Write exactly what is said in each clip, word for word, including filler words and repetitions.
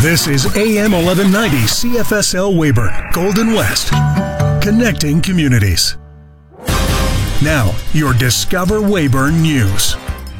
This is A M eleven ninety C F S L Weyburn, Golden West, connecting communities. Now, your Discover Weyburn News.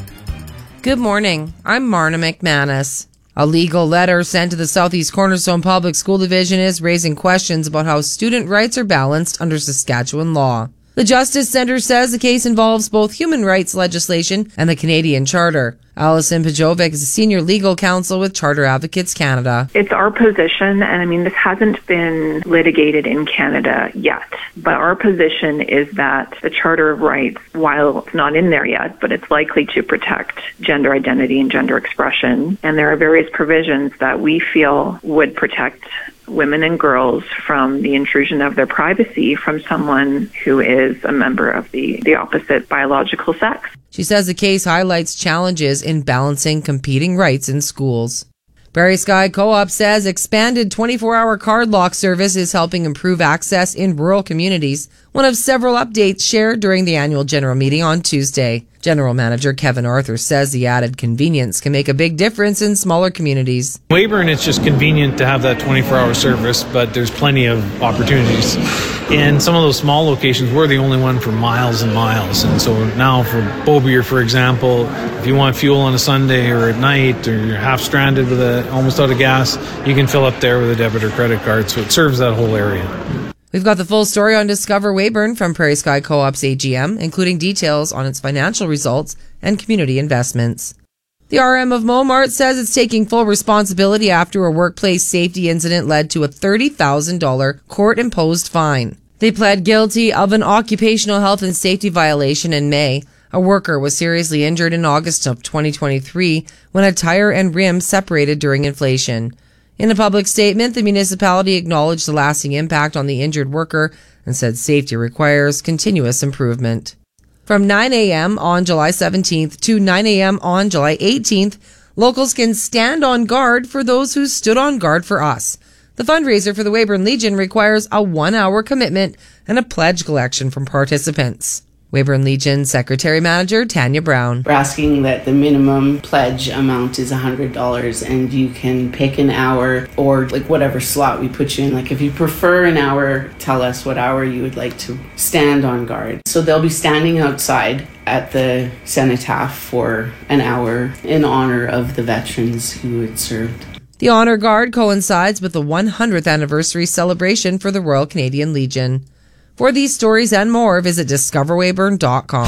Good morning. I'm Marna McManus. A legal letter sent to the Southeast Cornerstone Public School Division is raising questions about how student rights are balanced under Saskatchewan law. The Justice Centre says the case involves both human rights legislation and the Canadian Charter. Alison Pajovic is a senior legal counsel with Charter Advocates Canada. It's our position, and I mean, this hasn't been litigated in Canada yet, but our position is that the Charter of Rights, while it's not in there yet, but it's likely to protect gender identity and gender expression, and there are various provisions that we feel would protect women and girls from the intrusion of their privacy from someone who is a member of the, the opposite biological sex. She says the case highlights challenges in balancing competing rights in schools. Prairie Sky Co-op says expanded twenty-four hour card lock service is helping improve access in rural communities, one of several updates shared during the annual general meeting on Tuesday. General Manager Kevin Arthur says the added convenience can make a big difference in smaller communities. Weyburn, it's just convenient to have that twenty-four hour service, but there's plenty of opportunities. In some of those small locations, we're the only one for miles and miles. And so now for Beaubier, for example, if you want fuel on a Sunday or at night, or you're half stranded with a, almost out of gas, you can fill up there with a debit or credit card. So it serves that whole area. We've got the full story on Discover Weyburn from Prairie Sky Co-op's A G M, including details on its financial results and community investments. The R M of Momart says it's taking full responsibility after a workplace safety incident led to a thirty thousand dollars court-imposed fine. They pled guilty of an occupational health and safety violation in May. A worker was seriously injured in August of twenty twenty-three when a tire and rim separated during inflation. In a public statement, the municipality acknowledged the lasting impact on the injured worker and said safety requires continuous improvement. From nine a.m. on July seventeenth to nine a.m. on July eighteenth, locals can stand on guard for those who stood on guard for us. The fundraiser for the Weyburn Legion requires a one-hour commitment and a pledge collection from participants. Weyburn Legion Secretary-Manager Tanya Brown. We're asking that the minimum pledge amount is one hundred dollars, and you can pick an hour or like whatever slot we put you in. Like if you prefer an hour, tell us what hour you would like to stand on guard. So they'll be standing outside at the cenotaph for an hour in honor of the veterans who had served. The Honor Guard coincides with the one hundredth anniversary celebration for the Royal Canadian Legion. For these stories and more, visit discover weyburn dot com.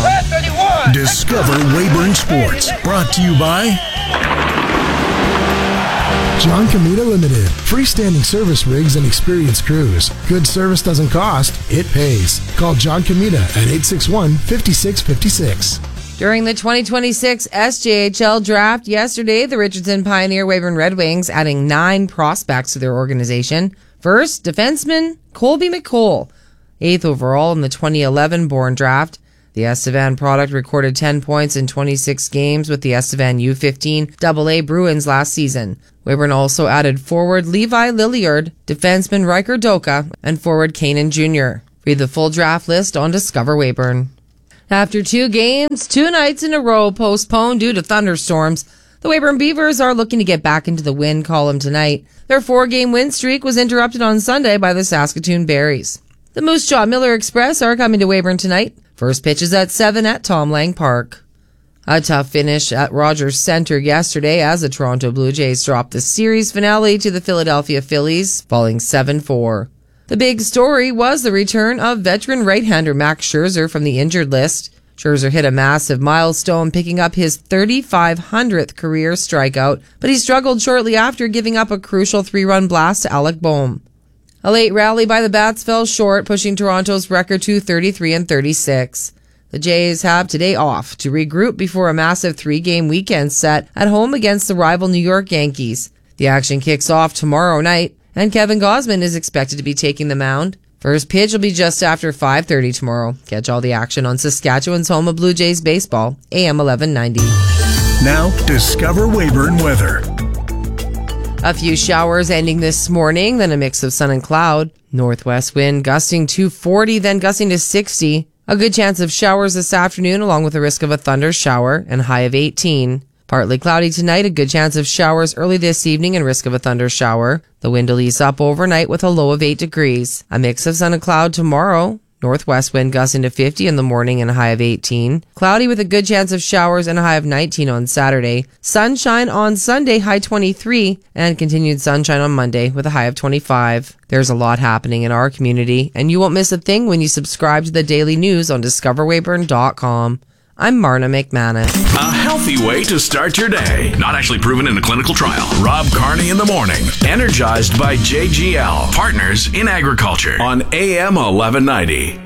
Discover Weyburn Sports, brought to you by John Comita Limited. Freestanding service rigs and experienced crews. Good service doesn't cost, it pays. Call John Comita at eight six one, five six five six. During the twenty twenty-six S J H L draft yesterday, the Richardson Pioneer Weyburn Red Wings adding nine prospects to their organization. First, defenseman Colby McColl. Eighth overall in the twenty eleven Bourne draft. The Estevan product recorded ten points in twenty-six games with the Estevan U fifteen double A Bruins last season. Weyburn also added forward Levi Lilliard, defenseman Riker Doka, and forward Kanan Junior Read the full draft list on Discover Weyburn. After two games, two nights in a row postponed due to thunderstorms, the Weyburn Beavers are looking to get back into the win column tonight. Their four-game win streak was interrupted on Sunday by the Saskatoon Berries. The Moose Jaw Miller Express are coming to Weyburn tonight. First pitch is at seven at Tom Lang Park. A tough finish at Rogers Centre yesterday as the Toronto Blue Jays dropped the series finale to the Philadelphia Phillies, falling seven four. The big story was the return of veteran right-hander Max Scherzer from the injured list. Scherzer hit a massive milestone, picking up his thirty-five hundredth career strikeout, but he struggled shortly after giving up a crucial three-run blast to Alec Boehm. A late rally by the Bats fell short, pushing Toronto's record to thirty-three and thirty-six. The Jays have today off to regroup before a massive three-game weekend set at home against the rival New York Yankees. The action kicks off tomorrow night, and Kevin Gausman is expected to be taking the mound. First pitch will be just after five thirty tomorrow. Catch all the action on Saskatchewan's home of Blue Jays baseball, A M eleven ninety. Now, Discover Weyburn weather. A few showers ending this morning, then a mix of sun and cloud. Northwest wind gusting to forty, then gusting to sixty. A good chance of showers this afternoon, along with a risk of a thunder shower, and high of eighteen. Partly cloudy tonight, a good chance of showers early this evening and risk of a thunder shower. The wind will ease up overnight with a low of eight degrees. A mix of sun and cloud tomorrow. Northwest wind gusts into fifty in the morning and a high of eighteen. Cloudy with a good chance of showers and a high of nineteen on Saturday. Sunshine on Sunday, high twenty-three. And continued sunshine on Monday with a high of twenty-five. There's a lot happening in our community, and you won't miss a thing when you subscribe to the daily news on discover weyburn dot com. I'm Marna McManus. A healthy way to start your day. Not actually proven in a clinical trial. Rob Carney in the morning. Energized by J G L. Partners in Agriculture. On A M eleven ninety.